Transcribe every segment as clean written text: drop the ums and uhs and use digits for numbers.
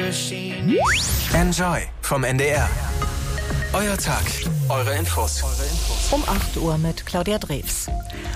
Enjoy vom NDR. Euer Tag, eure Infos. Um 8 Uhr mit Claudia Drews.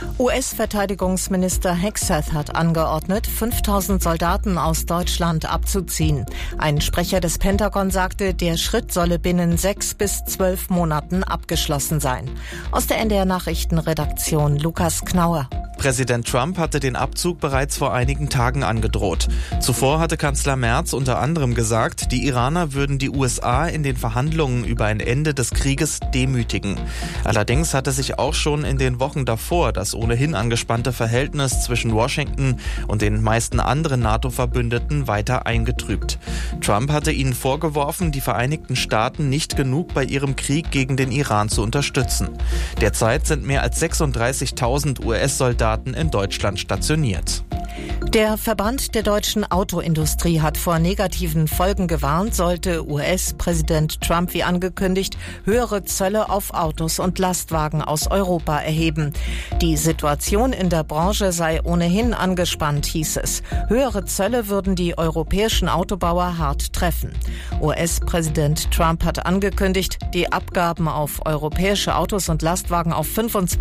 US-Verteidigungsminister Hegseth hat angeordnet, 5000 Soldaten aus Deutschland abzuziehen. Ein Sprecher des Pentagon sagte, der Schritt solle binnen 6 bis 12 Monaten abgeschlossen sein. Aus der NDR-Nachrichtenredaktion Lukas Knauer. Präsident Trump hatte den Abzug bereits vor einigen Tagen angedroht. Zuvor hatte Kanzler Merz unter anderem gesagt, die Iraner würden die USA in den Verhandlungen über ein Ende des Krieges demütigen. Allerdings hatte sich auch schon in den Wochen davor das ohnehin angespannte Verhältnis zwischen Washington und den meisten anderen NATO-Verbündeten weiter eingetrübt. Trump hatte ihnen vorgeworfen, die Vereinigten Staaten nicht genug bei ihrem Krieg gegen den Iran zu unterstützen. Derzeit sind mehr als 36.000 US-Soldaten in Deutschland stationiert. Der Verband der deutschen Autoindustrie hat vor negativen Folgen gewarnt, sollte US-Präsident Trump wie angekündigt höhere Zölle auf Autos und Lastwagen aus Europa erheben. Die Situation in der Branche sei ohnehin angespannt, hieß es. Höhere Zölle würden die europäischen Autobauer hart treffen. US-Präsident Trump hat angekündigt, die Abgaben auf europäische Autos und Lastwagen auf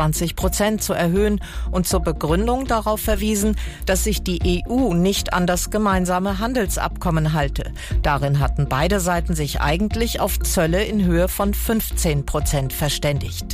25% zu erhöhen und zur Begründung darauf verwiesen, dass sich die EU nicht an das gemeinsame Handelsabkommen halte. Darin hatten beide Seiten sich eigentlich auf Zölle in Höhe von 15% verständigt.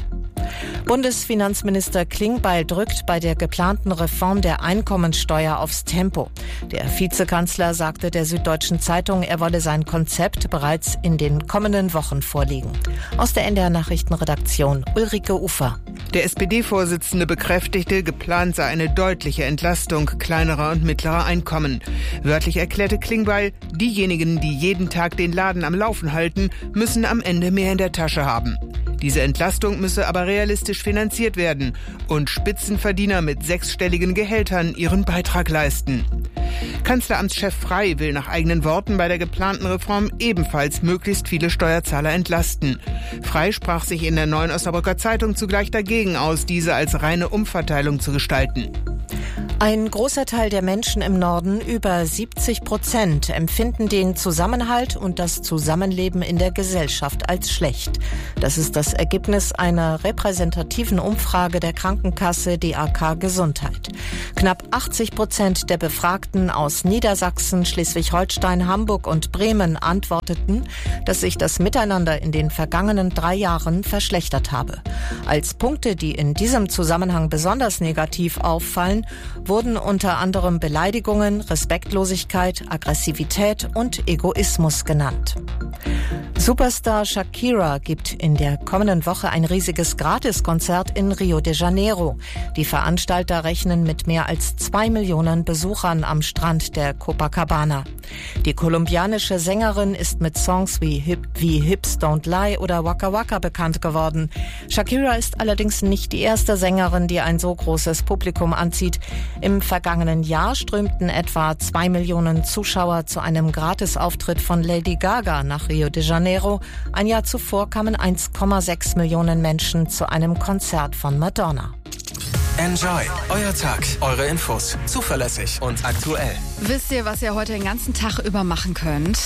Bundesfinanzminister Klingbeil drückt bei der geplanten Reform der Einkommensteuer aufs Tempo. Der Vizekanzler sagte der Süddeutschen Zeitung, er wolle sein Konzept bereits in den kommenden Wochen vorlegen. Aus der NDR-Nachrichtenredaktion Ulrike Ufer. Der SPD-Vorsitzende bekräftigte, geplant sei eine deutliche Entlastung kleinerer und mittlerer Einkommen. Wörtlich erklärte Klingbeil, diejenigen, die jeden Tag den Laden am Laufen halten, müssen am Ende mehr in der Tasche haben. Diese Entlastung müsse aber realistisch finanziert werden und Spitzenverdiener mit 6-stelligen Gehältern ihren Beitrag leisten. Kanzleramtschef Frey will nach eigenen Worten bei der geplanten Reform ebenfalls möglichst viele Steuerzahler entlasten. Frey sprach sich in der Neuen Osnabrücker Zeitung zugleich dagegen aus, diese als reine Umverteilung zu gestalten. Ein großer Teil der Menschen im Norden, über 70%, empfinden den Zusammenhalt und das Zusammenleben in der Gesellschaft als schlecht. Das ist das Ergebnis einer repräsentativen Umfrage der Krankenkasse DAK Gesundheit. Knapp 80% der Befragten aus Niedersachsen, Schleswig-Holstein, Hamburg und Bremen antworteten, dass sich das Miteinander in den vergangenen 3 Jahren verschlechtert habe. Als Punkte, die in diesem Zusammenhang besonders negativ auffallen, wurden unter anderem Beleidigungen, Respektlosigkeit, Aggressivität und Egoismus genannt. Superstar Shakira gibt in der kommenden Woche ein riesiges Gratiskonzert in Rio de Janeiro. Die Veranstalter rechnen mit mehr als 2 Millionen Besuchern am Strand der Copacabana. Die kolumbianische Sängerin ist mit Songs wie Hips Don't Lie oder Waka Waka bekannt geworden. Shakira ist allerdings nicht die erste Sängerin, die ein so großes Publikum anzieht. Im vergangenen Jahr strömten etwa 2 Millionen Zuschauer zu einem Gratisauftritt von Lady Gaga nach Rio de Janeiro. Ein Jahr zuvor kamen 1,6 Millionen Menschen zu einem Konzert von Madonna. Enjoy, euer Tag, eure Infos, zuverlässig und aktuell. Wisst ihr, was ihr heute den ganzen Tag über machen könnt?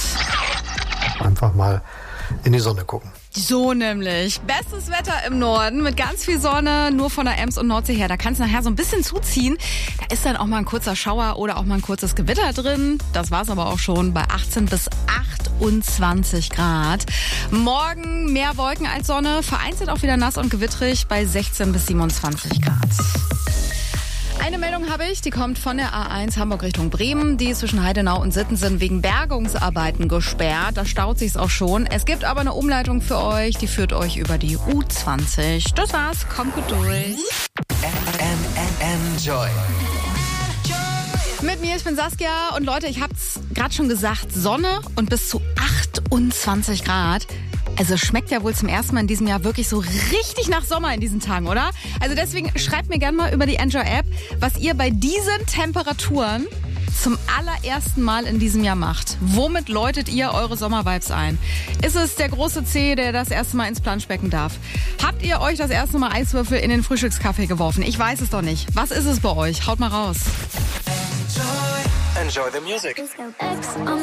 Einfach mal in die Sonne gucken. So nämlich. Bestes Wetter im Norden mit ganz viel Sonne, nur von der Ems und Nordsee her. Da kann es nachher so ein bisschen zuziehen. Da ist dann auch mal ein kurzer Schauer oder auch mal ein kurzes Gewitter drin. Das war's aber auch schon bei 18 bis 28 Grad. Morgen mehr Wolken als Sonne, vereinzelt auch wieder nass und gewitterig bei 16 bis 27 Grad. Eine Meldung habe ich, die kommt von der A1 Hamburg Richtung Bremen. Die ist zwischen Heidenau und Sittensen wegen Bergungsarbeiten gesperrt. Da staut sich's auch schon. Es gibt aber eine Umleitung für euch, die führt euch über die U20. Das war's, kommt gut durch. Enjoy. Mit mir, ich bin Saskia und Leute, ich hab's gerade schon gesagt, Sonne und bis zu 28 Grad. Also schmeckt ja wohl zum ersten Mal in diesem Jahr wirklich so richtig nach Sommer in diesen Tagen, oder? Also deswegen schreibt mir gerne mal über die Enjoy-App, was ihr bei diesen Temperaturen zum allerersten Mal in diesem Jahr macht. Womit läutet ihr eure Sommervibes ein? Ist es der große C, der das erste Mal ins Planschbecken darf? Habt ihr euch das erste Mal Eiswürfel in den Frühstückskaffee geworfen? Ich weiß es doch nicht. Was ist es bei euch? Haut mal raus. Enjoy the music.